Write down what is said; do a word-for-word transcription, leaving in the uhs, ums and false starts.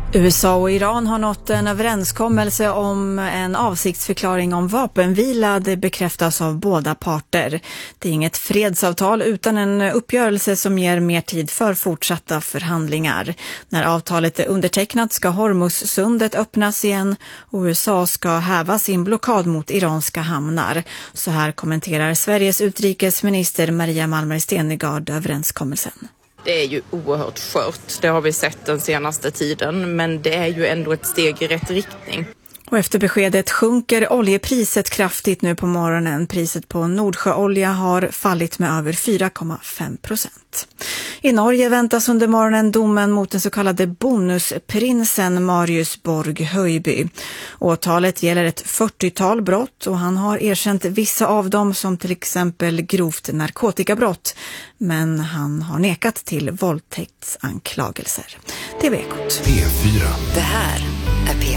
U S A och Iran har nått en överenskommelse om en avsiktsförklaring om vapenvila. Det bekräftas av båda parter. Det är inget fredsavtal utan en uppgörelse som ger mer tid för fortsatta förhandlingar. När avtalet är undertecknat ska Hormuzsundet öppnas igen och U S A ska häva sin blockad mot iranska hamnar. Så här kommenterar Sveriges utrikesminister Maria Malmer Stenergard överenskommelsen. Det är ju oerhört skört, det har vi sett den senaste tiden, men det är ju ändå ett steg i rätt riktning. Och efter beskedet sjunker oljepriset kraftigt nu på morgonen. Priset på Nordsjöolja har fallit med över fyra komma fem procent. I Norge väntas under morgonen domen mot den så kallade bonusprinsen Marius Borg Höjby. Åtalet gäller ett fyrtiotal brott och han har erkänt vissa av dem som till exempel grovt narkotikabrott. Men han har nekat till våldtäktsanklagelser. T V Ekot. P fyra. Det här är P